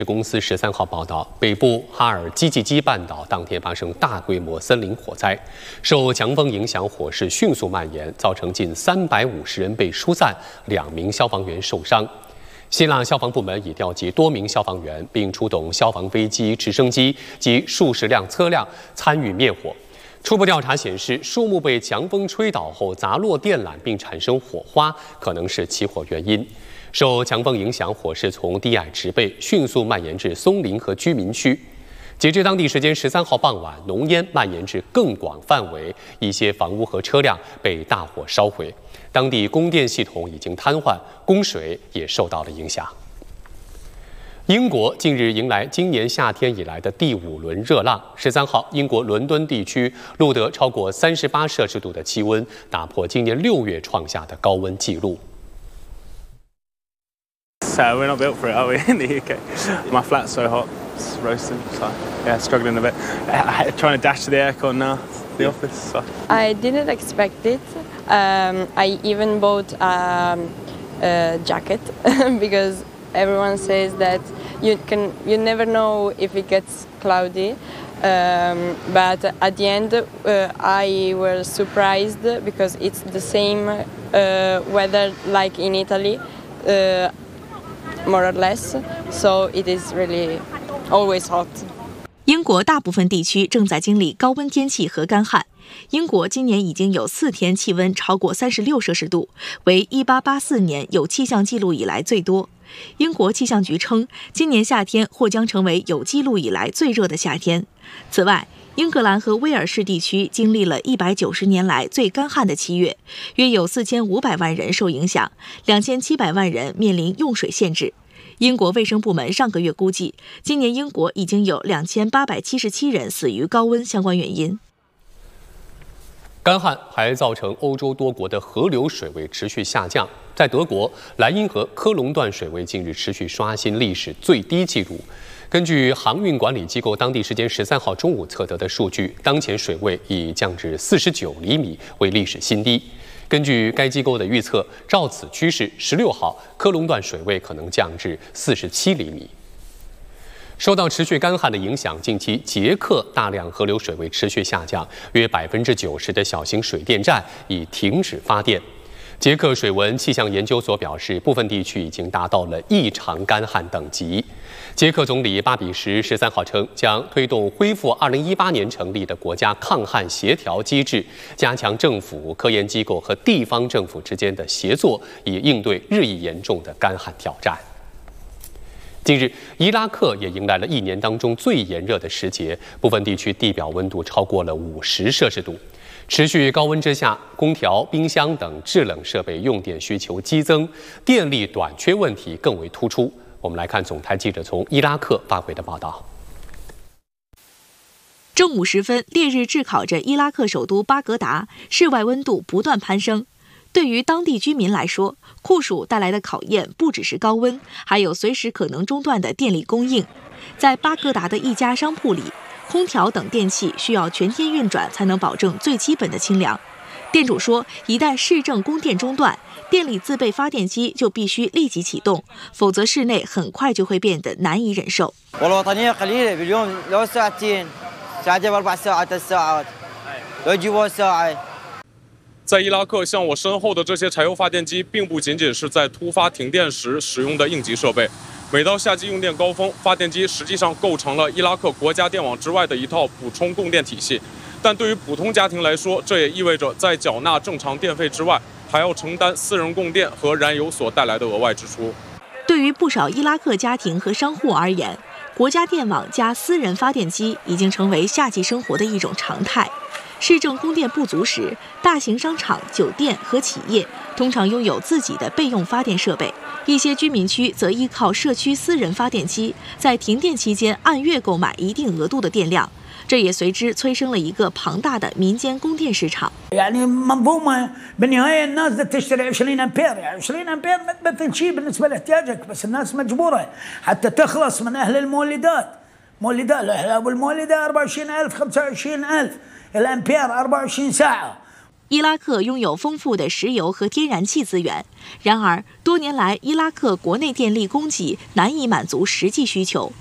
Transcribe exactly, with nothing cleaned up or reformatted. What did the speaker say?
公司十三号报道，北部哈尔基济基半岛当天发生大规模森林火灾，受强风影响，火势迅速蔓延，造成近三百五十人被疏散，两名消防员受伤。希腊消防部门已调集多名消防员，并出动消防飞机、直升机及数十辆车辆参与灭火。初步调查显示，树木被强风吹倒后砸落电缆并产生火花，可能是起火原因。受强风影响，火势从低矮植被迅速蔓延至松林和居民区。截至当地时间十三号傍晚，浓烟蔓延至更广范围，一些房屋和车辆被大火烧毁。当地供电系统已经瘫痪，供水也受到了影响。英国近日迎来今年夏天以来的第五轮热浪。十三号，英国伦敦地区录得超过三十八摄氏度的气温，打破今年六月创下的高温纪录。 So we're not built for it, are we, in the U K? My flat's so hot, it's roasting, so yeah, struggling a bit. I'm trying to dash to the aircon now, the office. So. I didn't expect it. Um, I even bought um, a jacket because everyone says that you can, you never know if it gets cloudy. Um, but at the end, uh, I was surprised because it's the same uh, weather like in Italy. Uh, more or less, so it is really always hot. 英国大部分地区正在经历高温天气和干旱。英国今年已经有四天气温超过三十六摄氏度，为一八八四年有气象记录以来最多。英国气象局称，今年夏天或将成为有记录以来最热的夏天。此外，英格兰和威尔士地区经历了一百九十年来最干旱的七月，约有四千五百万人受影响，两千七百万人面临用水限制。英国卫生部门上个月估计，今年英国已经有两千八百七十七人死于高温相关原因。 干旱还造成欧洲多国的河流水位持续下降。在德国，莱茵河科隆段水位近日持续刷新历史最低纪录。根据航运管理机构当地时间十三号中午测得的数据，当前水位已降至四十九厘米，为历史新低。根据该机构的预测，照此趋势，十六号科隆段水位可能降至四十七厘米。受到持续干旱的影响，近期捷克大量河流水位持续下降，约百分之九十的小型水电站已停止发电。捷克水文气象研究所表示，部分地区已经达到了异常干旱等级。捷克总理巴比什十三号称，将推动恢复二零一八年成立的国家抗旱协调机制，加强政府、科研机构和地方政府之间的协作，以应对日益严重的干旱挑战。近日，伊拉克也迎来了一年当中最炎热的时节，部分地区地表温度超过了五十摄氏度。持续高温之下，空调、冰箱等制冷设备用电需求激增，电力短缺问题更为突出。我们来看总台记者从伊拉克发回的报道。 正午时分，烈日炙烤着伊拉克首都巴格达，室外温度不断攀升。对于当地居民来说，酷暑带来的考验不只是高温，还有随时可能中断的电力供应。在巴格达的一家商铺里，空调等电器需要全天运转才能保证最基本的清凉。店主说，一旦市政供电中断，店里自备发电机就必须立即启动，否则室内很快就会变得难以忍受。 在伊拉克，像我身后的这些柴油发电机，并不仅仅是在突发停电时使用的应急设备。每到夏季用电高峰，发电机实际上构成了伊拉克国家电网之外的一套补充供电体系。但对于普通家庭来说，这也意味着在缴纳正常电费之外，还要承担私人供电和燃油所带来的额外支出。 对于不少伊拉克家庭和商户而言，国家电网加私人发电机已经成为夏季生活的一种常态。市政供电不足时，大型商场、酒店和企业通常拥有自己的备用发电设备，一些居民区则依靠社区私人发电机，在停电期间按月购买一定额度的电量，这也随之催生了一个庞大的民间供电市场。 يعني منظومة بالنهاية الناس بدها تشتري عشرين أمبير، يعني عشرين أمبير ما تمثل شيء بالنسبة لاحتياجك، بس الناس مجبورة حتى تخلص من أهل المولدات، مولدات والمولدة أربعة وعشرين ألف خمسة وعشرين ألف الأمبير أربعة وعشرين ساعة。 伊拉克拥有丰富的石油和天然气资源，然而多年来伊拉克国内电力供给难以满足实际需求。